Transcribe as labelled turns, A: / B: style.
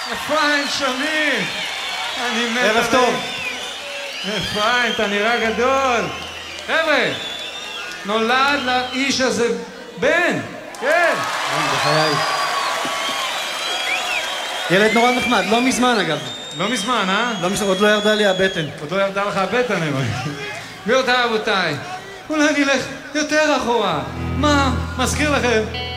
A: אפרים שמיר! אני מת עליך.
B: ערב טוב.
A: אפרים, אתה נראה גדול. חבר'ה, נולד לאיש הזה בן. כן.
B: בחיי. ילד נורא נחמד, לא מזמן אגב.
A: לא מזמן, אה?
B: לא מזמן, עוד לא ירדה לי הבטן.
A: עוד לא ירדה לך הבטן, אני רואה. גבירותיי, רבותיי, אולי נלך יותר אחורה. מה? מזכיר לכם